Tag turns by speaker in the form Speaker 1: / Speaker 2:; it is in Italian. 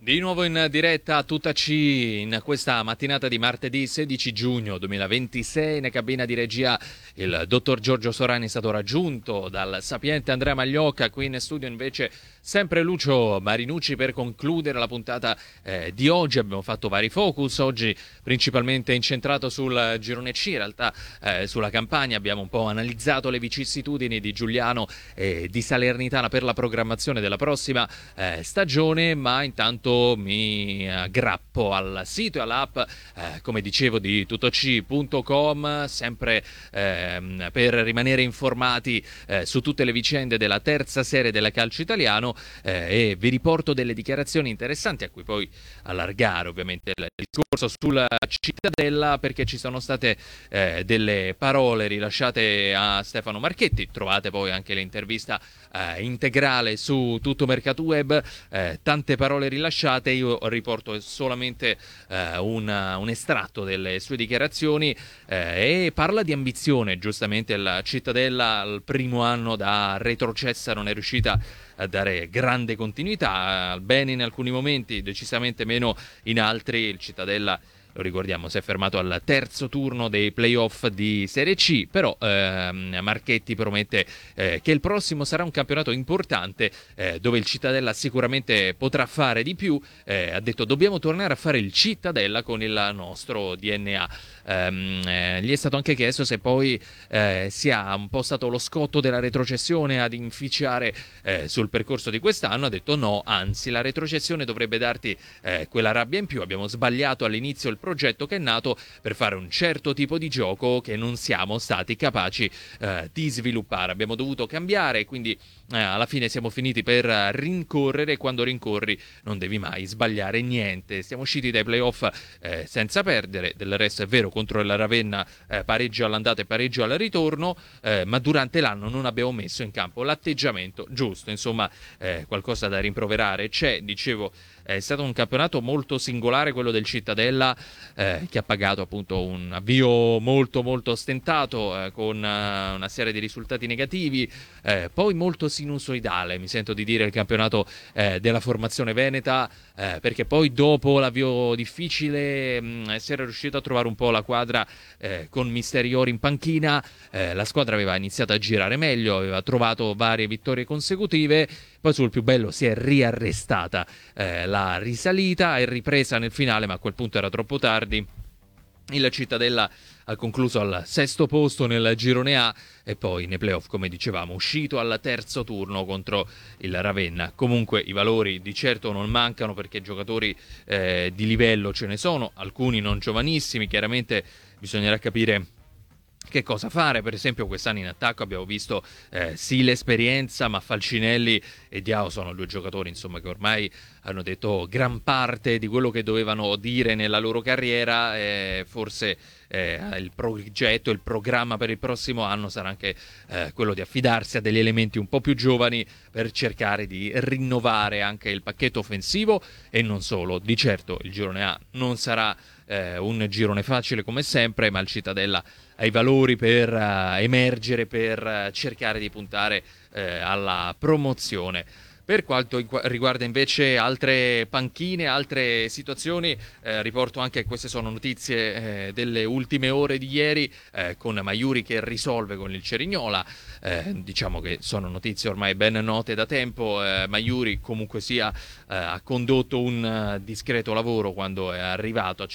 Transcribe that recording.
Speaker 1: Di nuovo in diretta a tutta C in questa mattinata di martedì 16 giugno 2026. In cabina di regia il dottor Giorgio Sorani è stato raggiunto dal sapiente Andrea Magliocca. Qui in studio invece sempre Lucio Marinucci per concludere la puntata di oggi. Abbiamo fatto vari focus, oggi principalmente incentrato sul girone C, in realtà sulla Campania. Abbiamo un po' analizzato le vicissitudini di Giuliano e di Salernitana per la programmazione della prossima stagione, ma intanto mi aggrappo al sito e all'app, come dicevo, di tuttoc.com, sempre per rimanere informati su tutte le vicende della terza serie del calcio italiano, e vi riporto delle dichiarazioni interessanti a cui poi allargare ovviamente il discorso sulla Cittadella, perché ci sono state delle parole rilasciate a Stefano Marchetti. Trovate poi anche l'intervista integrale su Tutto Mercato Web, tante parole rilasciate. Io riporto solamente un estratto delle sue dichiarazioni, e parla di ambizione. Giustamente la Cittadella al primo anno da retrocessa non è riuscita a dare grande continuità, bene in alcuni momenti, decisamente meno in altri. Il Cittadella, lo ricordiamo, si è fermato al terzo turno dei playoff di Serie C, però Marchetti promette che il prossimo sarà un campionato importante, dove il Cittadella sicuramente potrà fare di più. Ha detto: dobbiamo tornare a fare il Cittadella con il nostro DNA. Gli è stato anche chiesto se poi sia un po' stato lo scotto della retrocessione ad inficiare sul percorso di quest'anno. Ha detto no, anzi la retrocessione dovrebbe darti quella rabbia in più. Abbiamo sbagliato all'inizio il progetto che è nato per fare un certo tipo di gioco che non siamo stati capaci di sviluppare. Abbiamo dovuto cambiare, quindi alla fine siamo finiti per rincorrere. Quando rincorri non devi mai sbagliare niente. Siamo usciti dai playoff senza perdere. Del resto è vero, contro il Ravenna pareggio all'andata e pareggio al ritorno, ma durante l'anno non abbiamo messo in campo l'atteggiamento giusto. Insomma, qualcosa da rimproverare c'è. Dicevo, è stato un campionato molto singolare quello del Cittadella, che ha pagato appunto un avvio molto molto stentato, con una serie di risultati negativi, poi molto sinusoidale, mi sento di dire, il campionato della formazione veneta, perché poi dopo l'avvio difficile si era riuscito a trovare un po' la quadra con Misteriori in panchina. La squadra aveva iniziato a girare meglio, aveva trovato varie vittorie consecutive, poi sul più bello si è riarrestata la risalita, è ripresa nel finale, ma a quel punto era troppo tardi. Il Cittadella ha concluso al sesto posto nel girone A e poi nei playoff, come dicevamo, uscito al terzo turno contro il Ravenna. Comunque i valori di certo non mancano, perché giocatori di livello ce ne sono, alcuni non giovanissimi. Chiaramente bisognerà capire che cosa fare. Per esempio quest'anno in attacco abbiamo visto sì l'esperienza, ma Falcinelli e Diao sono due giocatori, insomma, che ormai hanno detto gran parte di quello che dovevano dire nella loro carriera. Forse il progetto, il programma per il prossimo anno sarà anche quello di affidarsi a degli elementi un po' più giovani per cercare di rinnovare anche il pacchetto offensivo, e non solo. Di certo il girone A non sarà un girone facile come sempre, ma il Cittadella ha i valori per emergere, per cercare di puntare alla promozione. Per quanto riguarda invece altre panchine, altre situazioni, riporto anche, queste sono notizie delle ultime ore di ieri, con Maiuri che risolve con il Cerignola. Diciamo che sono notizie ormai ben note da tempo. Maiuri comunque sia ha condotto un discreto lavoro quando è arrivato a